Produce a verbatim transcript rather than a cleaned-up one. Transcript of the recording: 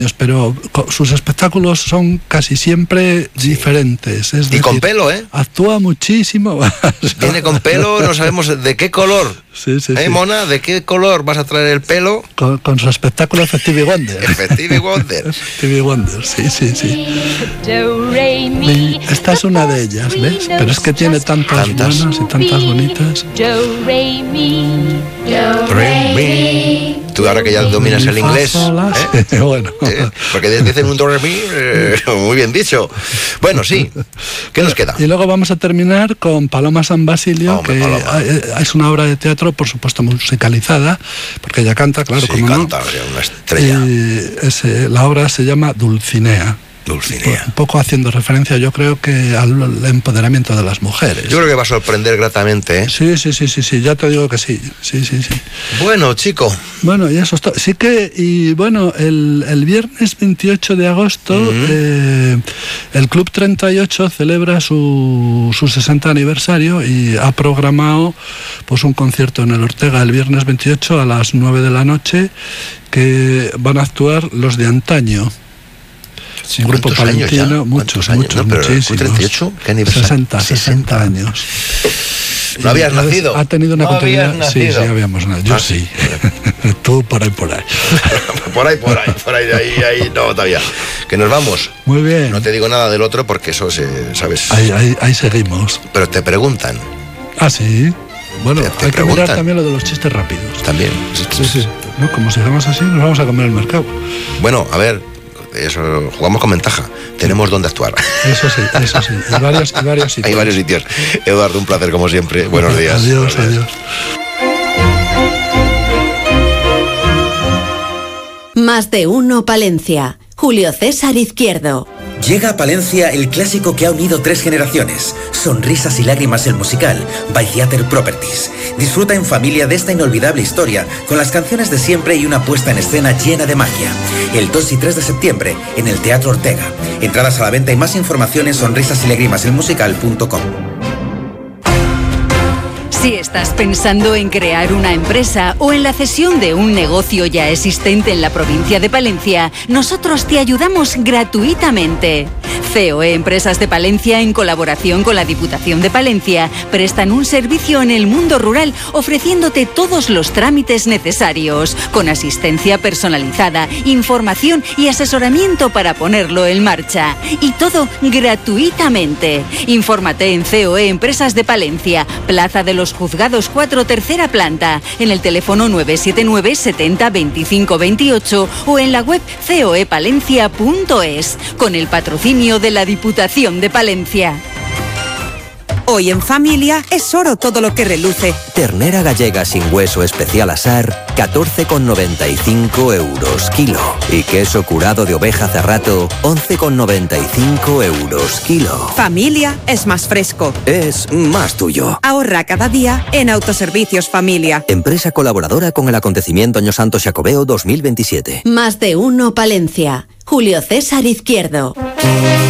pero sus espectáculos son casi siempre diferentes. Es y decir, con pelo, ¿eh? Actúa muchísimo. Viene con pelo, no sabemos de qué color. Sí, sí, ¿Eh, sí. Mona? ¿De qué color vas a traer el pelo? Con, con su espectáculo Effective Wonder. Effective Wonder. Effective Wonder, sí, sí, sí. Y esta es una de ellas, ¿ves? Pero es que tiene tantas, Tantas. buenas y tantas bonitas. Re, mi. Tú ahora que ya dominas el inglés, ¿eh? Bueno. ¿Eh? Porque dicen un do, re, mi, eh, muy bien dicho. Bueno, sí. ¿Qué nos queda? Y luego vamos a terminar con Paloma San Basilio, Hombre, que Paloma. es una obra de teatro, por supuesto, musicalizada, porque ella canta, claro, Sí, como canta, no. una estrella. Y ese, la obra se llama Dulcinea. Dulcinea. Un poco haciendo referencia, yo creo que al empoderamiento de las mujeres. Yo creo que va a sorprender gratamente, ¿eh? Sí, sí, sí, sí, sí, ya te digo que sí, sí, sí, sí. Bueno, chico. Bueno, y eso está. Sí que, y bueno, el, el viernes veintiocho de agosto, uh-huh. eh, el Club treinta y ocho celebra su, su sesenta aniversario y ha programado pues un concierto en el Ortega el viernes veintiocho a las nueve de la noche, que van a actuar los de antaño. Sí, un grupo palentino, muchos, años? muchos, No, muchísimos. treinta y ocho, ¿qué aniversario? sesenta, sesenta años. ¿No habías nacido? Ha tenido una ¿No continuidad. habías Sí, nacido? sí, habíamos nacido. Yo Ah, sí. Tú por ahí, por ahí. por ahí, por ahí, por ahí, ahí, ahí, no, todavía. Que nos vamos. Muy bien. No te digo nada del otro porque eso se, ¿sabes? Ahí, ahí, ahí seguimos. Pero te preguntan. Ah, sí. Bueno, Te- te hay que preguntan. mirar también lo de los chistes rápidos. También. Sí, sí. No, como sigamos así, nos vamos a comer el mercado. Bueno, a ver, eso, jugamos con ventaja. Tenemos donde actuar. Eso sí, eso sí. Y varios, y varios sitios. Hay varios sitios. Eduardo, un placer como siempre. Buenos días. Adiós, Buenos días. adiós. Más de uno Palencia. Julio César Izquierdo. Llega a Palencia el clásico que ha unido tres generaciones. Sonrisas y lágrimas el musical, by Theater Properties. Disfruta en familia de esta inolvidable historia, con las canciones de siempre y una puesta en escena llena de magia. El dos y tres de septiembre, en el Teatro Ortega. Entradas a la venta y más información en sonrisas y lágrimas el musical punto com. Si estás pensando en crear una empresa o en la cesión de un negocio ya existente en la provincia de Palencia, nosotros te ayudamos gratuitamente. C O E Empresas de Palencia, en colaboración con la Diputación de Palencia, prestan un servicio en el mundo rural ofreciéndote todos los trámites necesarios, con asistencia personalizada, información y asesoramiento para ponerlo en marcha. Y todo gratuitamente. Infórmate en C O E Empresas de Palencia, Plaza de los Juzgados cuatro, tercera planta, en el teléfono nueve siete nueve setenta veinticinco veintiocho o en la web coepalencia punto es, con el patrocinio de la Diputación de Palencia. Hoy en familia es oro todo lo que reluce. Ternera gallega sin hueso especial asar, catorce con noventa y cinco euros kilo. Y queso curado de oveja cerrato, once con noventa y cinco euros kilo. Familia es más fresco. Es más tuyo. Ahorra cada día en Autoservicios Familia. Empresa colaboradora con el acontecimiento Año Santo Xacobeo dos mil veintisiete. Más de uno Palencia. Julio César Izquierdo.